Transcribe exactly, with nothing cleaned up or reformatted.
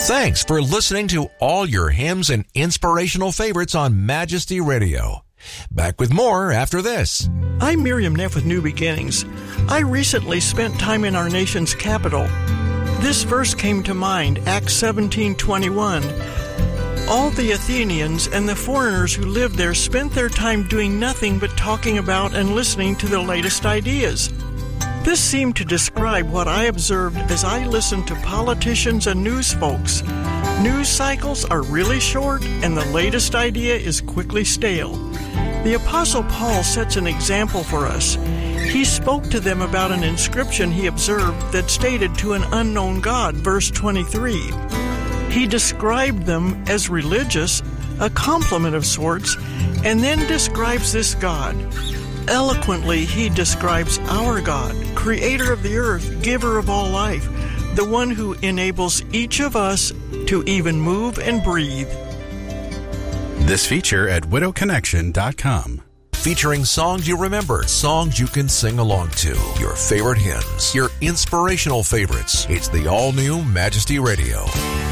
Thanks for listening to all your hymns and inspirational favorites on Majesty Radio. Back with more after this. I'm Miriam Neff with New Beginnings. I recently spent time in our nation's capital. This verse came to mind, Acts seventeen twenty-one. All the Athenians and the foreigners who lived there spent their time doing nothing but talking about and listening to the latest ideas. This seemed to describe what I observed as I listened to politicians and news folks. News cycles are really short, and the latest idea is quickly stale. The Apostle Paul sets an example for us. He spoke to them about an inscription he observed that stated to an unknown God, verse twenty-three. He described them as religious, a compliment of sorts, and then describes this God. Eloquently, he describes our God, creator of the earth, giver of all life, the one who enables each of us to even move and breathe. This feature at widow connection dot com. Featuring songs you remember, songs you can sing along to, your favorite hymns, your inspirational favorites. It's the all-new Majesty Radio.